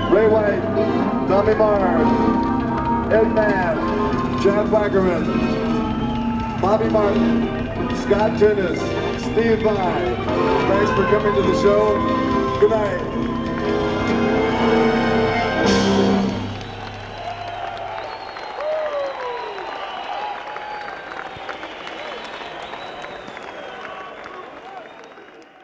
Ray White, Tommy Mars, Ed Mann, Chad Wackerman, Bobby Martin, Scott Tunis, Steve Vai. Thanks for coming to the show. Good night.